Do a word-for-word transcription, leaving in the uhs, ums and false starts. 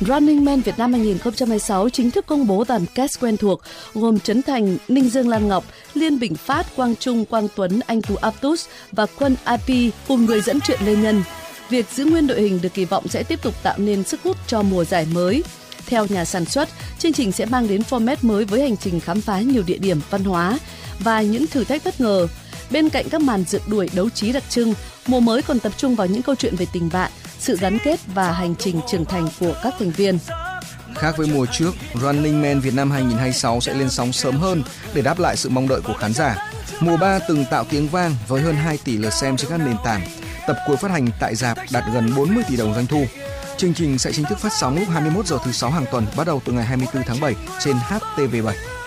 Running Man Việt Nam hai không hai sáu chính thức công bố dàn cast quen thuộc gồm Trấn Thành, Ninh Dương Lan Ngọc, Liên Bình Phát, Quang Trung, Quang Tuấn, Anh Tú Aptus và Quân i pê cùng người dẫn truyện Lê Nhân. Việc giữ nguyên đội hình được kỳ vọng sẽ tiếp tục tạo nên sức hút cho mùa giải mới. Theo nhà sản xuất, chương trình sẽ mang đến format mới với hành trình khám phá nhiều địa điểm văn hóa và những thử thách bất ngờ. Bên cạnh các màn rượt đuổi đấu trí đặc trưng, mùa mới còn tập trung vào những câu chuyện về tình bạn, sự gắn kết và hành trình trưởng thành của các thành viên. Khác với mùa trước, Running Man Việt Nam hai không hai sáu sẽ lên sóng sớm hơn để đáp lại sự mong đợi của khán giả. Mùa ba từng tạo tiếng vang với hơn hai tỷ lượt xem trên các nền tảng. Tập cuối phát hành tại rạp đạt gần bốn mươi tỷ đồng doanh thu. Chương trình sẽ chính thức phát sóng lúc hai mươi mốt giờ thứ sáu hàng tuần, bắt đầu từ ngày hai mươi tư tháng bảy trên H T V bảy.